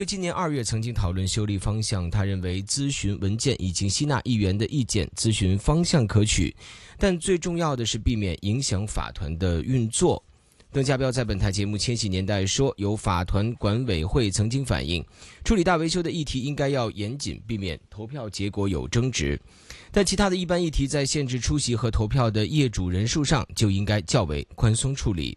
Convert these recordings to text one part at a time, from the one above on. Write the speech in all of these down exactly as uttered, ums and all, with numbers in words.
今年二月曾经讨论修例方向，他认为咨询文件已经吸纳议员的意见，咨询方向可取，但最重要的是避免影响法团的运作。邓家彪在本台节目《千禧年代》说，有法团管委会曾经反映，处理大维修的议题应该要严谨，避免投票结果有争执，但其他的一般议题在限制出席和投票的业主人数上就应该较为宽松处理。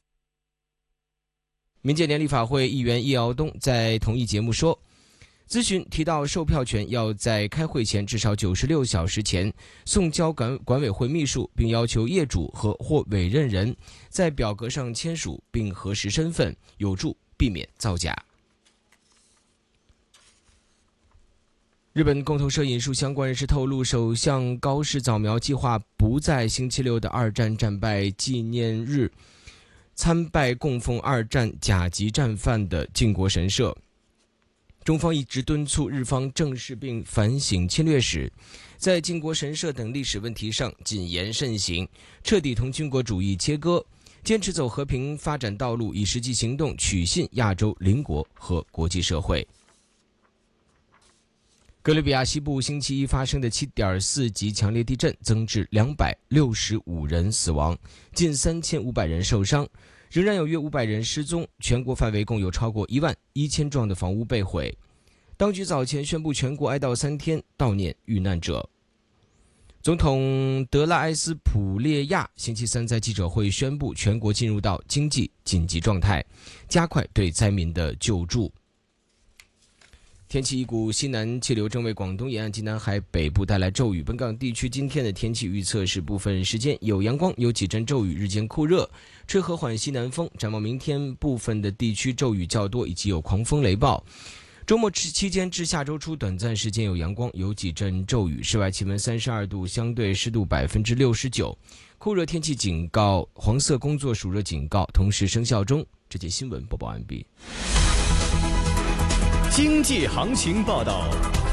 民建联立法会议员叶敖东在同一节目说，咨询提到售票权要在开会前至少九十六小时前送交管管委会秘书，并要求业主和或委任人在表格上签署并核实身份，有助避免造假。日本共同社引述相关人士透露，首相高市早苗计划不在星期六的二战战败纪念日参拜供奉二战甲级战犯的靖国神社。中方一直敦促日方正视并反省侵略史，在靖国神社等历史问题上谨言慎行，彻底同军国主义切割，坚持走和平发展道路，以实际行动取信亚洲邻国和国际社会。哥伦比亚西部星期一发生的 七点四 级强烈地震增至两百六十五人死亡，近三千五百人受伤，仍然有约五百人失踪，全国范围共有超过一万一千幢的房屋被毁。当局早前宣布全国哀悼三天，悼念遇难者。总统德拉埃斯普列亚星期三在记者会宣布，全国进入到经济紧急状态，加快对灾民的救助。天气，一股西南气流正为广东沿岸及南海北部带来骤雨。本港地区今天的天气预测是部分时间有阳光，有几阵骤雨，日间酷热，吹和缓西南风。展望明天，部分的地区骤雨较多，以及有狂风雷暴。周末期间至下周初短暂时间有阳光，有几阵骤雨。室外气温三十二度，相对湿度百分之六十九。酷热天气警告、黄色工作暑热警告同时生效中。这节新闻播报完毕。 经济行情报道。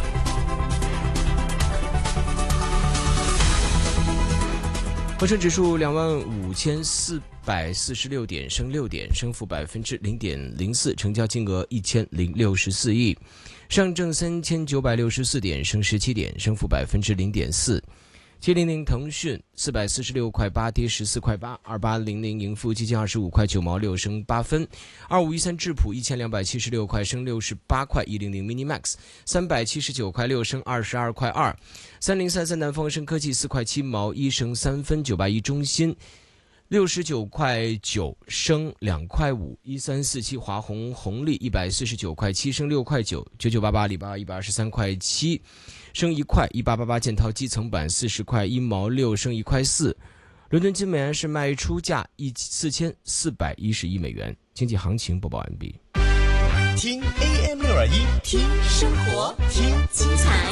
恒生指数两万五千四百四十六点，升六点，升幅百分之零点零四，成交金额一千零六十四亿。上证三千九百六十四点，升十七点，升幅百分之零点四。七零零腾讯四百四十六块八，跌十四块八。二八零零盈富基金二十五块九毛六，升八分。二五一三智普一千两百七十六块，升六十八块。一零零 Minimax 三百七十九块六，升二十二块二。三零三三南方生科技四块七毛一，升三分。九八一中芯六十九块九，升两块五。一三四七华虹红利一百四十九块七，升六块九。九九八八里巴一百二十三块七。升一块。一八八八建滔基层板四十块一毛六，升一块四。伦敦金美元是卖出价一四千四百一十一美元。经济行情播报完毕。 听 A M 六二一， 听生活，听精彩，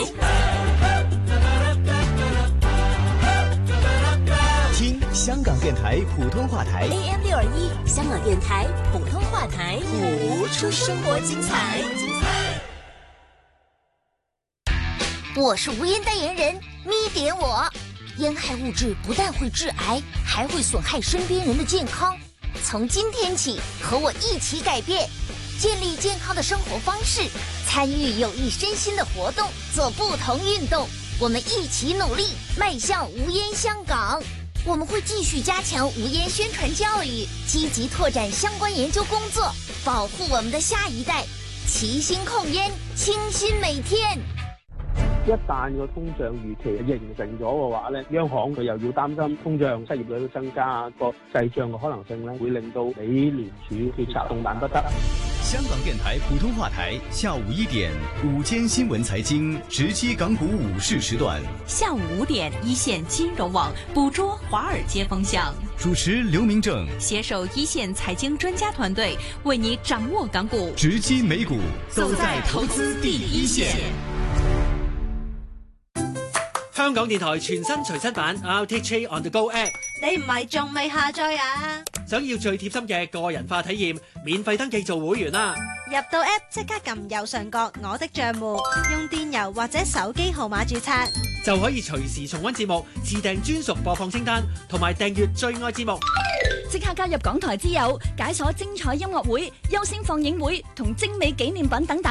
听香港电台普通话台 A M 六二一，香港电台普通话台， 谱出生活精彩。我是无烟代言人咪点我。烟害物质不但会致癌，还会损害身边人的健康。从今天起，和我一起改变，建立健康的生活方式，参与有益身心的活动，做不同运动。我们一起努力，迈向无烟香港。我们会继续加强无烟宣传教育，积极拓展相关研究工作，保护我们的下一代。齐心控烟，清新每天。 一旦個通脹預期形成咗嘅話咧，央行佢又要擔心通脹、失業率都增加，個滯脹嘅可能性咧，會令到美聯儲決策動彈不得。 香港電台普通話台下午一點午間新聞財經直擊港股午市時段， 下午五點一線金融網捕捉華爾街風向， 主持劉明正攜手一線財經專家團隊，為你掌握港股， 直擊美股，走在投資第一線。 香港電台全新隨身版 R T H on the Go App， 你唔係仲未下載啊？ 想要最貼心嘅個人化體驗，免費登記做會員啦！ 入到 App 即刻撳右上角我的帳戶，用電郵或者手機號碼註冊， 就可以隨時重溫節目，自訂專屬播放清單，同埋訂閱最愛節目。 即刻加入港台之友，解鎖精彩音樂會、優先放映會同精美紀念品等等。